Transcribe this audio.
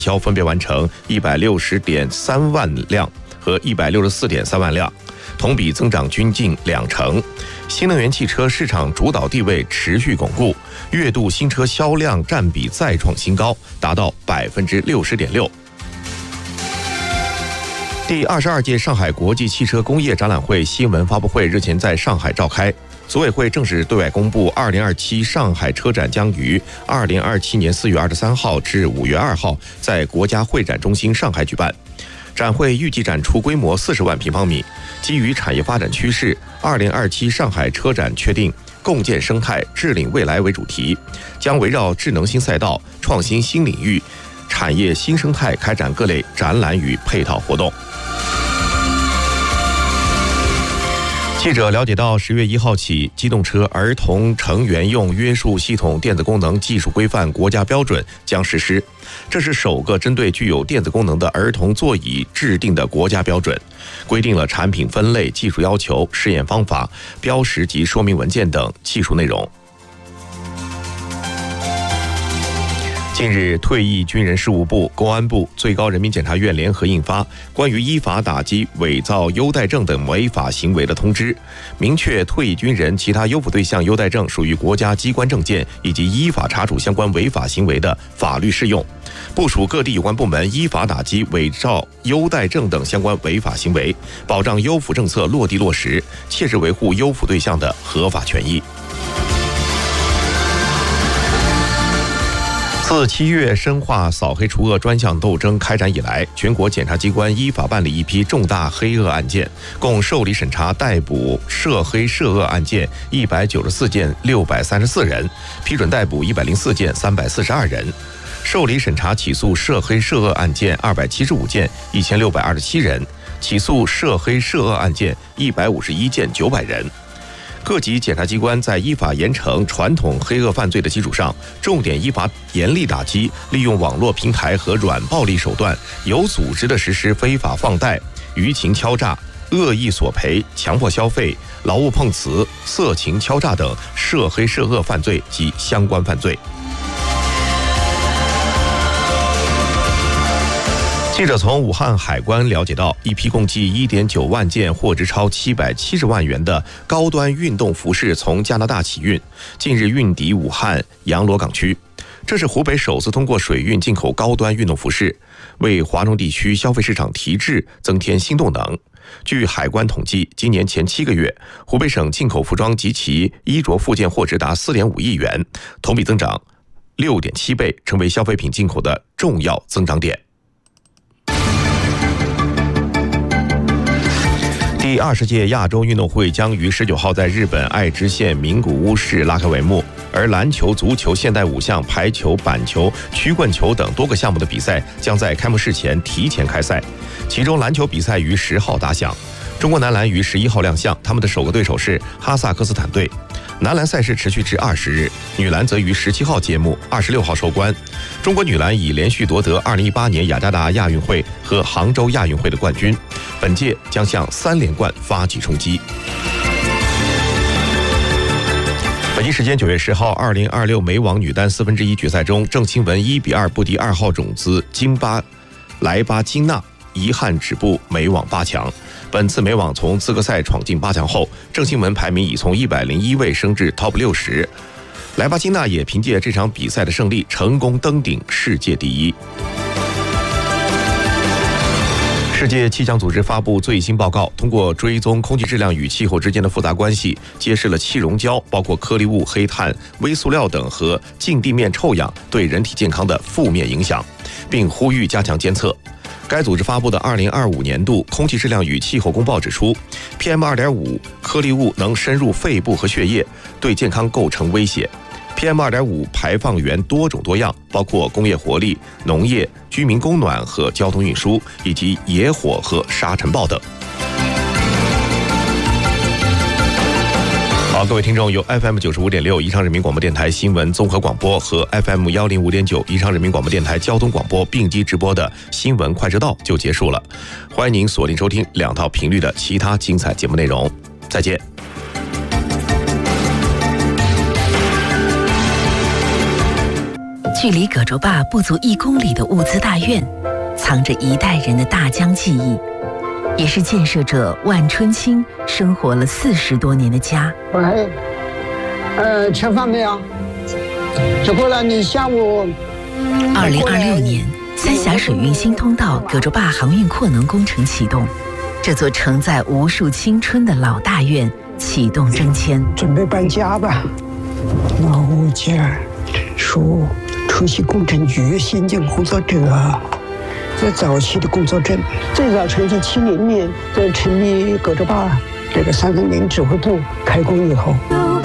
销分别完成160.3万辆和164.3万辆，同比增长均近2成。新能源汽车市场主导地位持续巩固，月度新车销量占比再创新高，达到60.6%。第22届上海国际汽车工业展览会新闻发布会日前在上海召开，组委会正式对外公布2027上海车展将于2027年4月23号至5月2号在国家会展中心上海举办。展会预计展出规模40万平方米，基于产业发展趋势，2027上海车展确定共建生态、智领未来为主题，将围绕智能新赛道、创新新领域、产业新生态开展各类展览与配套活动。记者了解到，10月1号起，机动车儿童成员用约束系统电子功能技术规范国家标准将实施。这是首个针对具有电子功能的儿童座椅制定的国家标准，规定了产品分类、技术要求、试验方法、标识及说明文件等技术内容。近日，退役军人事务部、公安部、最高人民检察院联合印发关于依法打击伪造优待证等违法行为的通知，明确退役军人其他优抚对象优待证属于国家机关证件，以及依法查处相关违法行为的法律适用，部署各地有关部门依法打击伪造优待证等相关违法行为，保障优抚政策落地落实，切实维护优抚对象的合法权益。自7月深化扫黑除恶专项斗争开展以来，全国检察机关依法办理一批重大黑恶案件，共受理审查逮捕涉黑涉恶案件194件634人，批准逮捕104件342人，受理审查起诉涉黑涉恶案件275件1627人，起诉涉黑涉恶案件151件900人。各级检察机关在依法严惩传统黑恶犯罪的基础上，重点依法严厉打击利用网络平台和软暴力手段，有组织地实施非法放贷、舆情敲诈、恶意索赔、强迫消费、劳务碰瓷、色情敲诈等涉黑涉恶犯罪及相关犯罪。记者从武汉海关了解到，一批共计1.9万件货值超770万元的高端运动服饰从加拿大起运，近日运抵武汉阳罗港区。这是湖北首次通过水运进口高端运动服饰，为华中地区消费市场提质增添新动能。据海关统计，今年前7个月，湖北省进口服装及其衣着附件货值达4.5亿元，同比增长6.7倍，成为消费品进口的重要增长点。第20届亚洲运动会将于19号在日本爱知县名古屋市拉开帷幕，而篮球、足球、现代五项、排球、板球、曲棍球等多个项目的比赛将在开幕式前提前开赛。其中篮球比赛于10号打响，中国男篮于11号亮相，他们的首个对手是哈萨克斯坦队。男篮赛事持续至20日，女篮则于17号揭幕，26号收官。中国女篮已连续夺得2018年雅加达亚运会和杭州亚运会的冠军，本届将向3连冠发起冲击。北京时间9月10号，2026美网女单1/4决赛中，郑钦文1-2不敌2号种子莱巴金娜，遗憾止步美网8强。本次美网从资格赛闯进8强后，郑钦文排名已从101位升至 TOP 60，莱巴金娜也凭借这场比赛的胜利，成功登顶世界第一。世界气象组织发布最新报告，通过追踪空气质量与气候之间的复杂关系，揭示了气溶胶包括颗粒物、黑碳、微塑料等和近地面臭氧对人体健康的负面影响，并呼吁加强监测。该组织发布的2025年度空气质量与气候公报指出， PM2.5 颗粒物能深入肺部和血液，对健康构成威胁。PM2.5 排放源多种多样，包括工业活力、农业、居民供暖和交通运输，以及野火和沙尘暴等。好，各位听众，由 FM 95.6宜昌人民广播电台新闻综合广播和 FM 105.9宜昌人民广播电台交通广播并机直播的新闻快车道就结束了。欢迎您锁定收听2套频率的其他精彩节目内容。再见。 距离葛洲坝不足1公里的物资大院，藏着一代人的大江记忆，也是建设者万春青生活了40多年的家。 喂，吃饭没有？吃过了，你下午。 2026年，三峡水运新通道葛洲坝航运扩能工程启动，这座承载无数青春的老大院启动征迁， 准备搬家吧。老物件属出席工程局先进工作者。这早期的工作证，最早成立70年，在成立葛洲坝这个330指挥部开工以后。